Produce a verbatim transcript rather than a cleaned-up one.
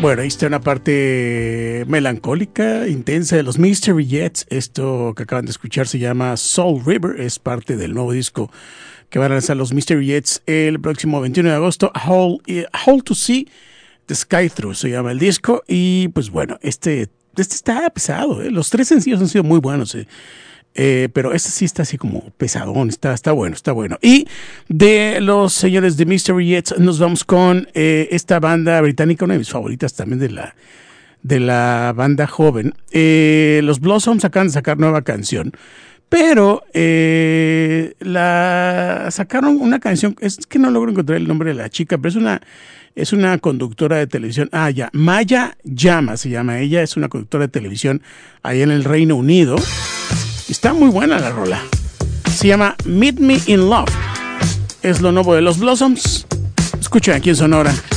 Bueno, ahí está una parte melancólica, intensa de los Mystery Jets. Esto que acaban de escuchar se llama Soul River, es parte del nuevo disco que van a lanzar los Mystery Jets el próximo veintiuno de agosto. A Hole, a Hole to See the Sky Through se llama el disco. Y pues bueno, este, este está pesado, ¿eh? Los tres sencillos han sido muy buenos, ¿eh? Eh, pero este sí está así como pesadón, está, está bueno, está bueno. Y de los señores de Mystery Jets nos vamos con eh, esta banda británica, una de mis favoritas también de la, de la banda joven. Eh, los Blossoms acaban de sacar nueva canción, pero eh, la sacaron una canción, es que no logro encontrar el nombre de la chica, pero es una, es una conductora de televisión. Ah, ya, Maya Llama se llama ella, es una conductora de televisión allá en el Reino Unido. Está muy buena la rola. Se llama Meet Me in Love. Es lo nuevo de los Blossoms. Escuchen aquí en Sonora.